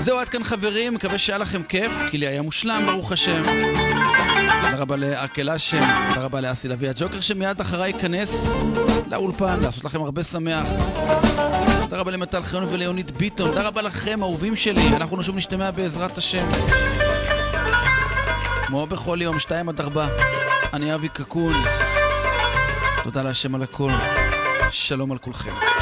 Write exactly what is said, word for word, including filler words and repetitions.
זהו, עד כאן חברים, מקווה שהיה לכם כיף, כי לי היה מושלם, ברוך השם. תודה רבה לארקלה שם, תודה רבה לאסי לוי הג'וקר שמיד אחריי ייכנס לאולפן, לעשות לכם הרבה שמח. תודה רבה למטל חיון וליונית ביטון, תודה רבה לכם, אהובים שלי, אנחנו שוב נשתמע בעזרת השם. כמו בכל יום, שתיים עד ארבע, אני אבי קקון. תודה להשם על הכל, שלום על כולכם.